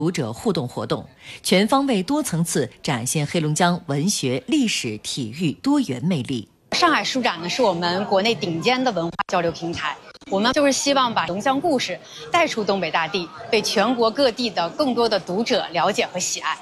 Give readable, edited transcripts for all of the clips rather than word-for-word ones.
读者互动活动，全方位多层次展现黑龙江文学、历史、体育多元魅力。 上海书展呢，是我们国内顶尖的文化交流平台。我们就是希望把龙江故事带出东北大地，被全国各地的更多的读者了解和喜爱。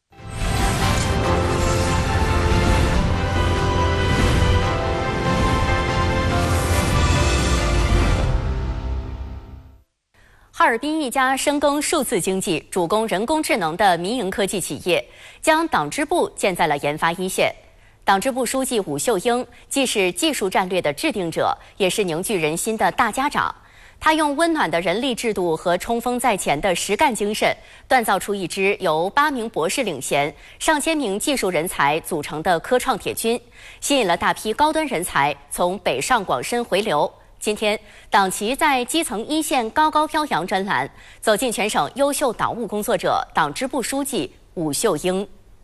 哈尔滨一家深耕数字经济、主攻人工智能的民营科技企业，将党支部建在了研发一线。党支部书记武秀英既是技术战略的制定者，也是凝聚人心的大家长。他用温暖的人力制度和冲锋在前的实干精神，锻造出一支由8名博士领衔、上千名技术人才组成的科创铁军，吸引了大批高端人才从北上广深回流。今天，党旗在基层一线高高飘扬专栏走进全省优秀党务工作者党支部书记武秀英。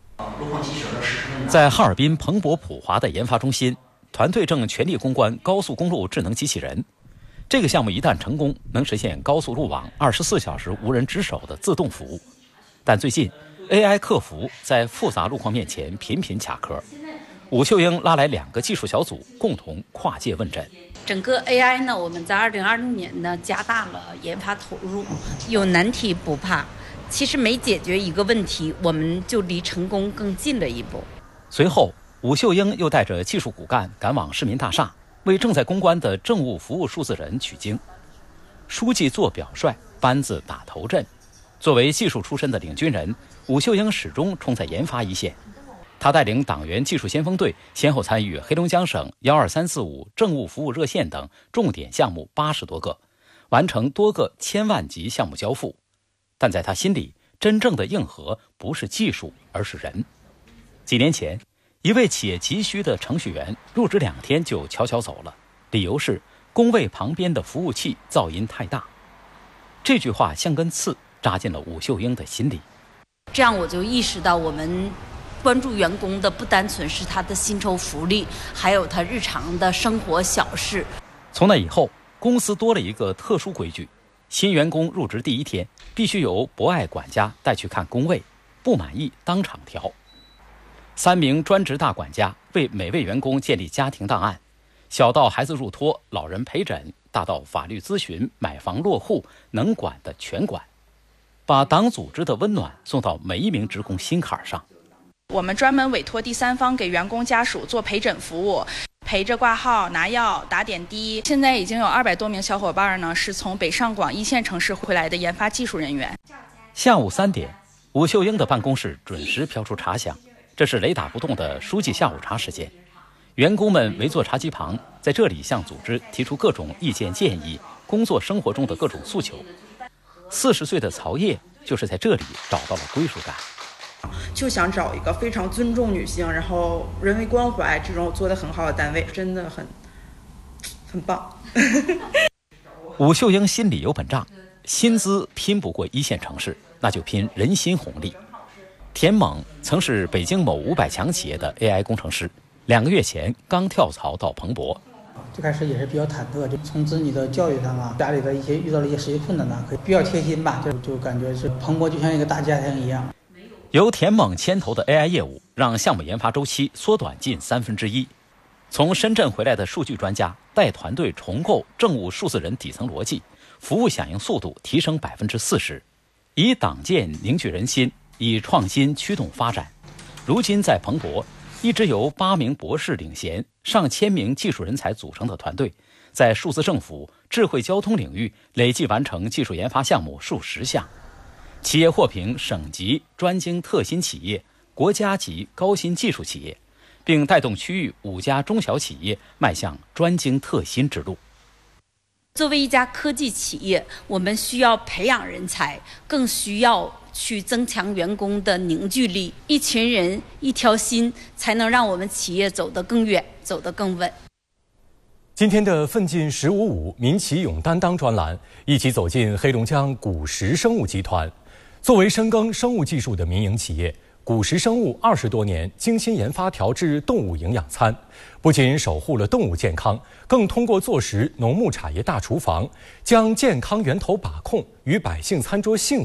在哈尔滨蓬勃普华的研发中心，团队正全力攻关高速公路智能机器人。这个项目一旦成功，能实现高速路网24小时无人值守的自动服务。但最近 AI 客服在复杂路况面前频频卡壳，武秀英拉来2个技术小组，共同跨界问诊。 整个 AI 呢，我们在2026年呢加大了研发投入，有难题不怕，其实每解决一个问题，我们就离成功更近了一步。 随后，武秀英又带着技术骨干赶往市民大厦，为正在攻关的政务服务数字人取经。书记做表率，班子打头阵。作为技术出身的领军人，武秀英始终冲在研发一线。他带领党员技术先锋队先后参与黑龙江省12345政务服务热线等重点项目80多个，完成多个1000万级项目交付。但在他心里，真正的硬核不是技术，而是人。几年前，一位企业急需的程序员入职2天就悄悄走了，理由是工位旁边的服务器噪音太大。这句话像根刺扎进了武秀英的心里。 这样我就意识到，我们关注员工的不单纯是他的薪酬福利，还有他日常的生活小事。 从那以后，公司多了一个特殊规矩，新员工入职第1天必须由博爱管家带去看工位，不满意当场调。3名专职大管家为每位员工建立家庭档案，小到孩子入托、老人陪诊，大到法律咨询、买房落户，能管的全管，把党组织的温暖送到每一名职工心坎上。 我们专门委托第三方给员工家属做陪诊服务，陪着挂号、拿药、打点滴。现在已经有200多名小伙伴呢，是从北上广1线城市回来的研发技术人员。 下午3点，武秀英的办公室准时飘出茶响，这是雷打不动的书记下午茶时间。员工们围坐茶几旁，在这里向组织提出各种意见建议，工作生活中的各种诉求。40岁的曹烨就是在这里找到了归属感。 就想找一个非常尊重女性，然后人为关怀这种做得很好的单位，真的很棒。 武秀英心里有本账，薪资拼不过1线城市，那就拼人心红利。田猛曾是北京某500强企业的 AI 工程师，2个月前刚跳槽到彭博。 最开始也是比较忐忑，就从子女的教育上啊，家里的遇到了一些实际困难呢，比较贴心吧，就感觉是彭博就像一个大家庭一样。 由田猛牵头的 AI 业务，让项目研发周期缩短近1/3。从深圳回来的数据专家带团队重构政务数字人底层逻辑，服务响应速度提升40%。以党建凝聚人心，以创新驱动发展。如今在彭博，一支由8名博士领衔、上千名技术人才组成的团队，在数字政府、智慧交通领域累计完成技术研发项目数10项。企业获评省级专精特新企业、国家级高新技术企业，并带动区域5家中小企业迈向专精特新之路。 作为一家科技企业，我们需要培养人才，更需要去增强员工的凝聚力。一群人一条心，才能让我们企业走得更远，走得更稳。 今天的奋进15.5民企勇担当专栏，一起走进黑龙江古石生物集团。作为深耕生物技术的民营企业，古石生物20多年精心研发调制动物营养餐，不仅守护了动物健康，更通过坐实农牧产业大厨房，将健康源头把控与百姓餐桌幸福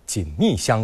紧密相